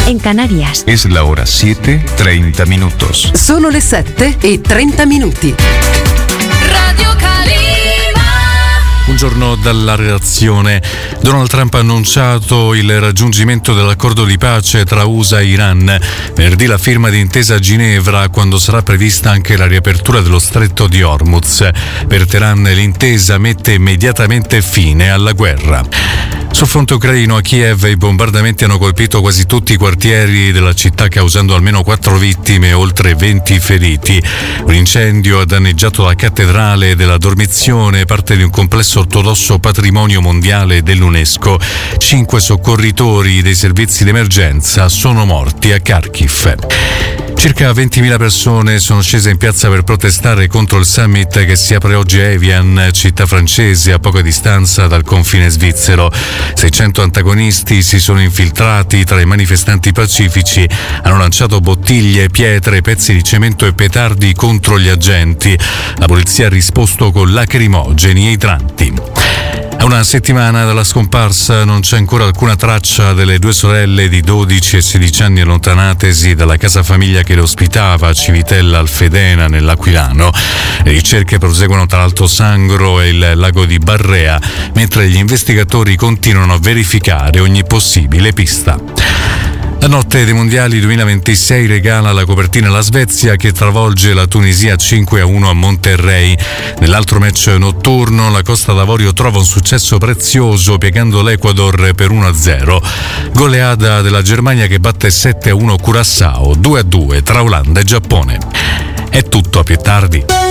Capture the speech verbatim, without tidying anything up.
en Canarias. Es la hora siete, treinta minutos. Sono le sette e trenta minuti. Radio Calima. Buongiorno dalla redazione. Donald Trump ha annunciato il raggiungimento dell'accordo di pace tra U S A e Iran. Venerdì la firma di intesa a Ginevra, quando sarà prevista anche la riapertura dello stretto di Hormuz. Per Teheran l'intesa mette immediatamente fine alla guerra. Sul fronte ucraino, a Kiev i bombardamenti hanno colpito quasi tutti i quartieri della città, causando almeno quattro vittime e oltre venti feriti. Un incendio ha danneggiato la cattedrale della Dormizione, parte di un complesso ortodosso patrimonio mondiale dell'UNESCO. Cinque soccorritori dei servizi d'emergenza sono morti a Kharkiv. Circa ventimila persone sono scese in piazza per protestare contro il summit che si apre oggi a Evian, città francese a poca distanza dal confine svizzero. seicento antagonisti si sono infiltrati tra i manifestanti pacifici, hanno lanciato bottiglie, pietre, pezzi di cemento e petardi contro gli agenti. La polizia ha risposto con lacrimogeni e idranti. A una settimana dalla scomparsa non c'è ancora alcuna traccia delle due sorelle di dodici e sedici anni allontanatesi dalla casa famiglia che le ospitava a Civitella Alfedena nell'Aquilano. Le ricerche proseguono tra l'Alto Sangro e il lago di Barrea, mentre gli investigatori continuano a verificare ogni possibile pista. La notte dei mondiali duemilaventisei regala la copertina alla Svezia, che travolge la Tunisia cinque a uno a Monterrey. Nell'altro match notturno la Costa d'Avorio trova un successo prezioso piegando l'Ecuador per uno a zero. Goleada della Germania che batte sette a uno Curaçao, due a due tra Olanda e Giappone. È tutto, a più tardi.